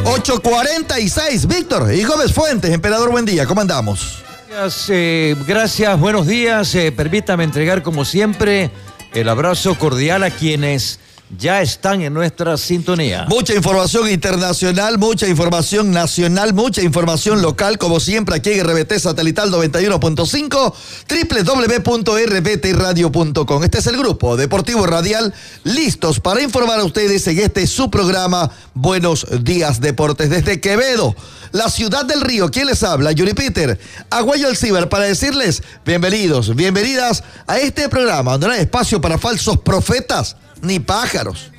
8:46. Víctor y Gómez Fuentes, emperador, buen día, ¿cómo andamos? Gracias, buenos días. Permítame entregar, como siempre, el abrazo cordial a quienes ya están en nuestra sintonía. Mucha información internacional, mucha información nacional, mucha información local, como siempre aquí en RBT Satelital 91.5, www.rbtradio.com. Este es el grupo Deportivo Radial, listos para informar a ustedes en este su programa Buenos Días Deportes. Desde Quevedo, la ciudad del río, ¿quién les habla? Yuri Peter, Aguayo Alcibar, para decirles bienvenidos, bienvenidas a este programa donde no hay espacio para falsos profetas ni pájaros.